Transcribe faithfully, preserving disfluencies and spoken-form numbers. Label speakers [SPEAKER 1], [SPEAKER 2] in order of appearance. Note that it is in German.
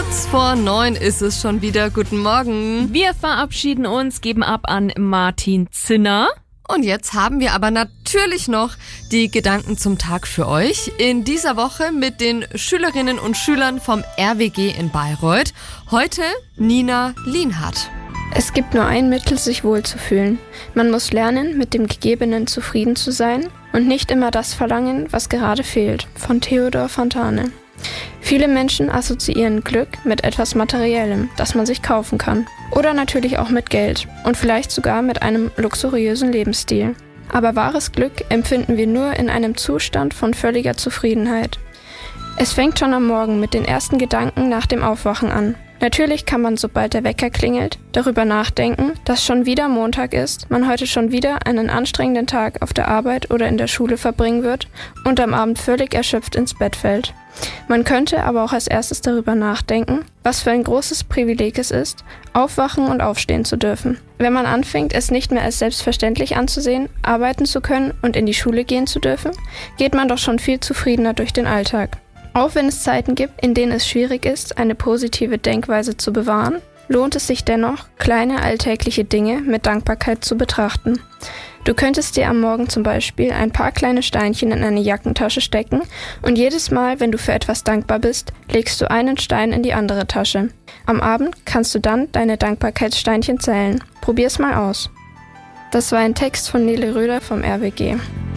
[SPEAKER 1] Kurz vor neun ist es schon wieder. Guten Morgen.
[SPEAKER 2] Wir verabschieden uns, geben ab an Martin Zinner.
[SPEAKER 1] Und jetzt haben wir aber natürlich noch die Gedanken zum Tag für euch. In dieser Woche mit den Schülerinnen und Schülern vom R W G in Bayreuth. Heute Nina Lienhardt.
[SPEAKER 3] Es gibt nur ein Mittel, sich wohlzufühlen. Man muss lernen, mit dem Gegebenen zufrieden zu sein und nicht immer das verlangen, was gerade fehlt. Von Theodor Fontane. Viele Menschen assoziieren Glück mit etwas Materiellem, das man sich kaufen kann. Oder natürlich auch mit Geld und vielleicht sogar mit einem luxuriösen Lebensstil. Aber wahres Glück empfinden wir nur in einem Zustand von völliger Zufriedenheit. Es fängt schon am Morgen mit den ersten Gedanken nach dem Aufwachen an. Natürlich kann man, sobald der Wecker klingelt, darüber nachdenken, dass schon wieder Montag ist, man heute schon wieder einen anstrengenden Tag auf der Arbeit oder in der Schule verbringen wird und am Abend völlig erschöpft ins Bett fällt. Man könnte aber auch als erstes darüber nachdenken, was für ein großes Privileg es ist, aufwachen und aufstehen zu dürfen. Wenn man anfängt, es nicht mehr als selbstverständlich anzusehen, arbeiten zu können und in die Schule gehen zu dürfen, geht man doch schon viel zufriedener durch den Alltag. Auch wenn es Zeiten gibt, in denen es schwierig ist, eine positive Denkweise zu bewahren, lohnt es sich dennoch, kleine alltägliche Dinge mit Dankbarkeit zu betrachten. Du könntest dir am Morgen zum Beispiel ein paar kleine Steinchen in eine Jackentasche stecken und jedes Mal, wenn du für etwas dankbar bist, legst du einen Stein in die andere Tasche. Am Abend kannst du dann deine Dankbarkeitssteinchen zählen. Probier's mal aus. Das war ein Text von Nele Röder vom R W G.